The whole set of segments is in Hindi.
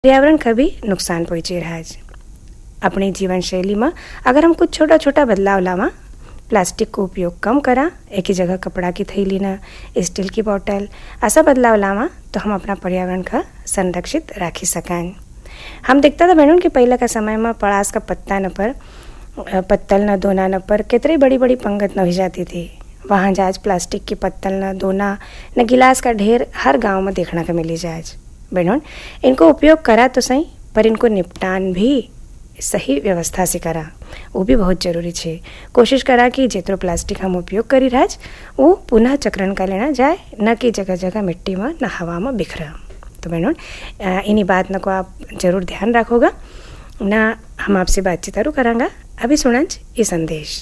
पर्यावरण का भी नुकसान पहुँची रहा है। अपनी जीवन शैली में अगर हम कुछ छोटा छोटा बदलाव लावा, प्लास्टिक को उपयोग कम करा, एक ही जगह कपड़ा की थैली ना, स्टील की बोतल, ऐसा बदलाव लावा तो हम अपना पर्यावरण का संरक्षित राखी सकें। हम देखता था बहनों कि पहले का समय में पड़ास का पत्तल न दोना न पर कितनी बड़ी बड़ी पंगत न हो जाती थी। वहाँ जाज प्लास्टिक की पत्तल न दोना न गिलास का ढेर हर गांव में देखने को मिली जाज। बहनों इनको उपयोग करा तो सही, पर इनको निपटान भी सही व्यवस्था से करा, वो भी बहुत जरूरी है। कोशिश करा कि जितरो प्लास्टिक हम उपयोग करी राज वो पुनः चक्रण का लेना जाए, न कि जगह जगह मिट्टी में न हवा में बिखरा। तो बहनों इन्हीं बात न को आप जरूर ध्यान रखोगा ना। हम आपसे बातचीत जरूर करांगा। अभी सुना ये संदेश।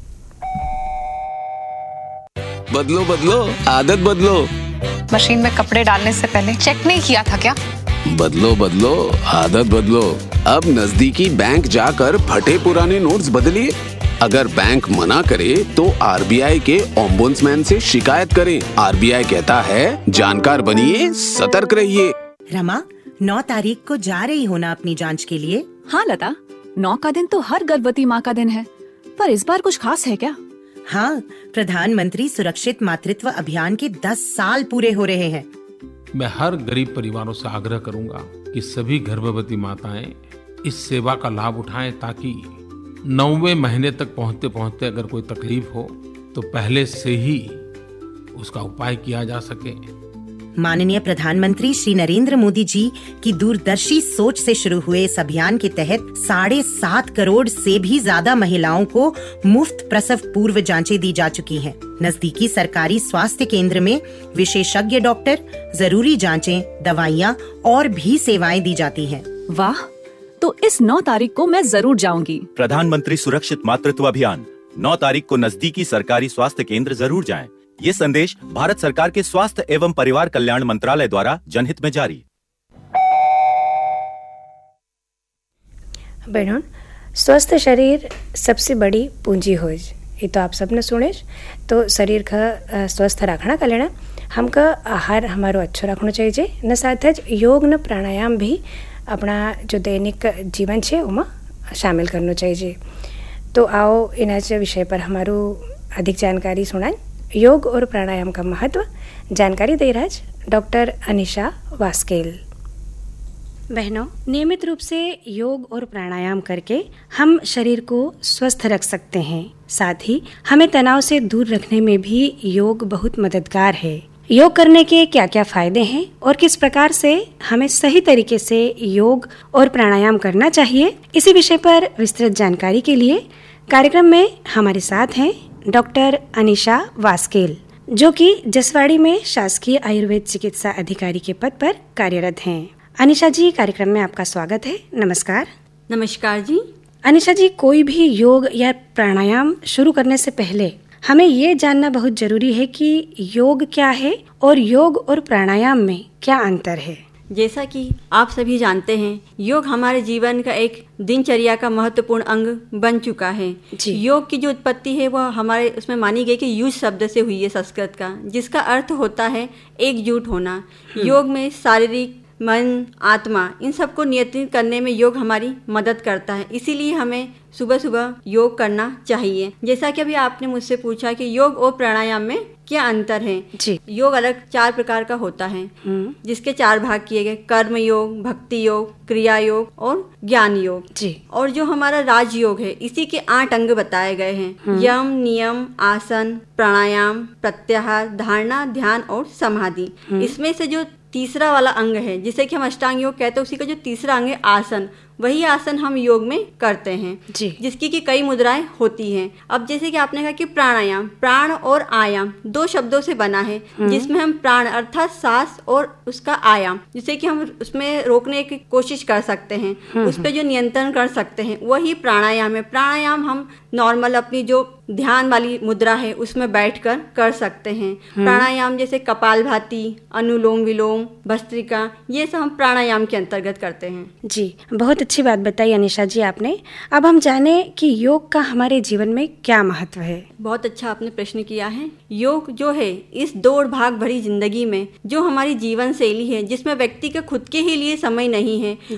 बदलो बदलो आदत बदलो। मशीन में कपड़े डालने से पहले चेक नहीं किया था क्या? बदलो बदलो आदत बदलो। अब नजदीकी बैंक जाकर फटे पुराने नोट्स बदलिए। अगर बैंक मना करे तो आरबीआई के ओम्बुड्समैन से शिकायत करें। आरबीआई कहता है जानकार बनिए, सतर्क रहिए। रमा, 9 तारीख को जा रही हो ना अपनी जांच के लिए? हाँ लता, 9 का दिन तो हर गर्भवती माँ का दिन है, पर इस बार कुछ खास है क्या? हाँ, प्रधानमंत्री सुरक्षित मातृत्व अभियान के 10 साल पूरे हो रहे हैं। मैं हर गरीब परिवारों से आग्रह करूंगा कि सभी गर्भवती माताएं इस सेवा का लाभ उठाएं, ताकि 9वें महीने तक पहुंचते पहुंचते अगर कोई तकलीफ हो तो पहले से ही उसका उपाय किया जा सके। माननीय प्रधानमंत्री श्री नरेंद्र मोदी जी की दूरदर्शी सोच से शुरू हुए इस अभियान के तहत 7.5 करोड़ से भी ज्यादा महिलाओं को मुफ्त प्रसव पूर्व जांचें दी जा चुकी हैं। नजदीकी सरकारी स्वास्थ्य केंद्र में विशेषज्ञ डॉक्टर, जरूरी जांचें, दवाइयाँ और भी सेवाएं दी जाती हैं। वाह, तो इस 9 तारीख को मैं जरूर जाऊंगी। प्रधानमंत्री सुरक्षित मातृत्व अभियान, 9 तारीख को नजदीकी सरकारी स्वास्थ्य केंद्र जरूर जाएं। ये संदेश भारत सरकार के स्वास्थ्य एवं परिवार कल्याण मंत्रालय द्वारा जनहित में जारी। बहनों, स्वस्थ शरीर सबसे बड़ी पूंजी हो, ये तो आप सबने सुने। तो शरीर का स्वस्थ रखना का लेना हमका आहार हमारो अच्छो रखना चाहिए, न साथ योग न प्राणायाम भी अपना जो दैनिक जीवन है उमा शामिल करना चाहिए। तो आओ इन विषय पर हमारो अधिक जानकारी सुनाएं। योग और प्राणायाम का महत्व जानकारी दे रहा है डॉक्टर अनिशा वास्केल। बहनों, नियमित रूप से योग और प्राणायाम करके हम शरीर को स्वस्थ रख सकते हैं। साथ ही हमें तनाव से दूर रखने में भी योग बहुत मददगार है। योग करने के क्या क्या फायदे हैं और किस प्रकार से हमें सही तरीके से योग और प्राणायाम करना चाहिए, इसी विषय पर विस्तृत जानकारी के लिए कार्यक्रम में हमारे साथ हैं डॉक्टर अनिशा वास्केल, जो कि जसवाड़ी में शासकीय आयुर्वेद चिकित्सा अधिकारी के पद पर कार्यरत हैं। अनिशा जी, कार्यक्रम में आपका स्वागत है। नमस्कार। नमस्कार जी। अनिशा जी, कोई भी योग या प्राणायाम शुरू करने से पहले हमें ये जानना बहुत जरूरी है कि योग क्या है और योग और प्राणायाम में क्या अंतर है। जैसा कि आप सभी जानते हैं, योग हमारे जीवन का एक दिनचर्या का महत्वपूर्ण अंग बन चुका है। योग की जो उत्पत्ति है वह हमारे उसमें मानी गई कि युज शब्द से हुई है, संस्कृत का, जिसका अर्थ होता है एकजुट होना। योग में शारीरिक, मन, आत्मा, इन सबको नियंत्रित करने में योग हमारी मदद करता है। इसीलिए हमें सुबह सुबह योग करना चाहिए। जैसा कि अभी आपने मुझसे पूछा कि योग और प्राणायाम में क्या अंतर है जी। योग अलग 4 प्रकार का होता है, जिसके 4 भाग किए गए: कर्म योग, भक्ति योग, क्रिया योग और ज्ञान योग जी। और जो हमारा राजयोग है, इसी के 8 अंग बताए गए हैं: यम, नियम, आसन, प्राणायाम, प्रत्याहार, धारणा, ध्यान और समाधि। इसमें से जो तीसरा वाला अंग है, जिसे कि हम अष्टांग योग कहते हैं, उसी का जो तीसरा अंग है आसन, वही आसन हम योग में करते हैं जी। जिसकी कि कई मुद्राएं होती हैं। अब जैसे कि आपने कहा कि प्राणायाम, प्राण और आयाम 2 शब्दों से बना है, जिसमें हम प्राण अर्थात सांस और उसका आयाम, जिसे कि हम उसमें रोकने की कोशिश कर सकते हैं, उस पर जो नियंत्रण कर सकते हैं, वही प्राणायाम है। प्राणायाम हम नॉर्मल अपनी जो ध्यान वाली मुद्रा है उसमें बैठकर कर सकते हैं। प्राणायाम जैसे कपालभाति, अनुलोम विलोम, भस्त्रिका, ये सब हम प्राणायाम के अंतर्गत करते हैं। जी, बहुत अच्छी बात बताई अनिशा जी आपने। अब हम जाने कि योग का हमारे जीवन में क्या महत्व है। बहुत अच्छा आपने प्रश्न किया है। योग जो है इस दौड़ भाग भरी जिंदगी में जो हमारी जीवन शैली है, जिसमें व्यक्ति के खुद के ही लिए समय नहीं है,